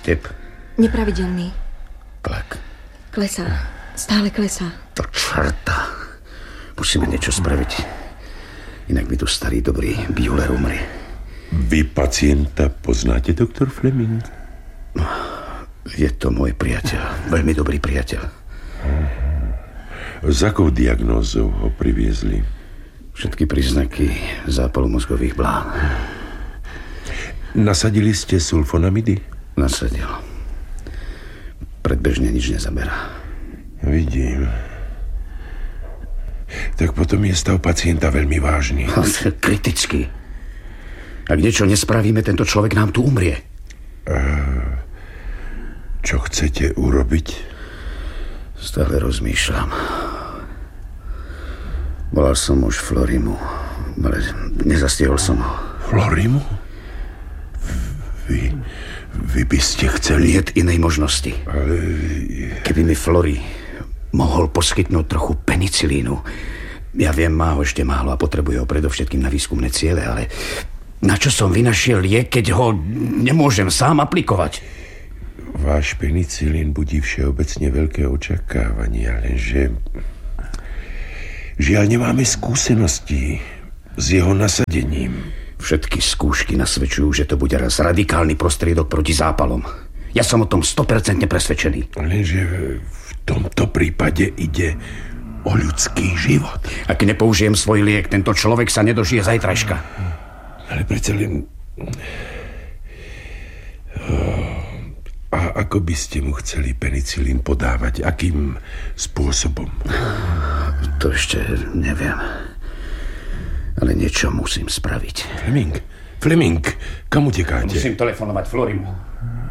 Tep. Nepravidelný. Tlak. Klesá. Stále klesá. To čerta. Musíme niečo spraviť. Inak mi tu starý dobrý Bueller umrie. Vy pacienta poznáte, doktor Fleming? No, je to môj priateľ. Veľmi dobrý priateľ. S akou diagnózou ho priviezli? Všetky príznaky zápalu mozgových blán. Nasadili ste sulfonamidy? Nasadil. Predbežne nič nezaberá. Vidím. Tak potom je stav pacienta veľmi vážny. Kritický. Ak niečo nespravíme, tento človek nám tu umrie. Čo chcete urobiť? Stále rozmýšľam. Volal som už Florimu, ale nezastihol som ho. Florimu? Vy by ste chceli... Nie inej možnosti. Ale... Keby mi Flori mohol poskytnúť trochu penicilínu. Ja viem, má ho ešte málo a potrebuje ho predovšetkým na výskumné ciele, ale na čo som vynašiel liek, keď ho nemôžem sám aplikovať? Váš penicilín budí všeobecne veľké očakávania, lenže... Žiaľ, nemáme skúsenosti s jeho nasadením. Všetky skúšky nasvedčujú, že to bude raz radikálny prostriedok proti zápalom. Ja som o tom 100% presvedčený. Lenže v tomto prípade ide o ľudský život. Ak nepoužijem svoj liek, tento človek sa nedožije zajtrajška. Ale predsa len... A ako by ste mu chceli penicilín podávať? Akým spôsobom? To ešte neviem. Ale niečo musím spraviť. Fleming, kam utekáte? Musím telefonovať Florimu.